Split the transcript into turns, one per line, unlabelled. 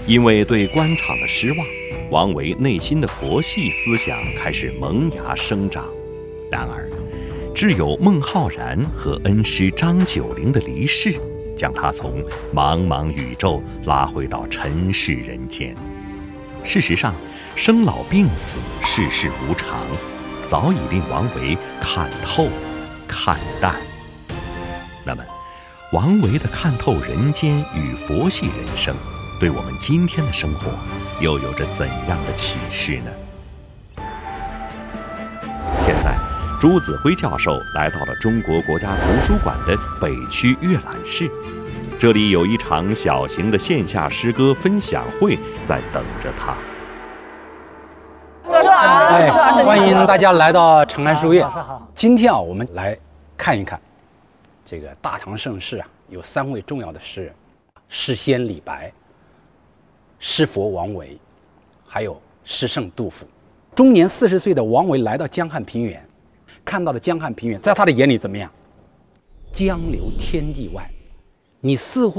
因为对官场的失望，王维内心的佛系思想开始萌芽生长。然而，只有孟浩然和恩师张九龄的离世，将他从茫茫宇宙拉回到尘世人间。事实上，生老病死，世事无常，早已令王维看透、看淡。那么，王维的看透人间与佛系人生，对我们今天的生活又有着怎样的启示呢？现在，朱子辉教授来到了中国国家图书馆的北区阅览室，这里有一场小型的线下诗歌分享会在等着他。
欢迎大家来到长安书院。今天我们来看一看这个大唐盛世有3位重要的诗人：诗仙李白、诗佛王维，还有诗圣杜甫。终年40岁的王维来到江汉平原，看到了江汉平原，在他的眼里怎么样？江流天地外，你似乎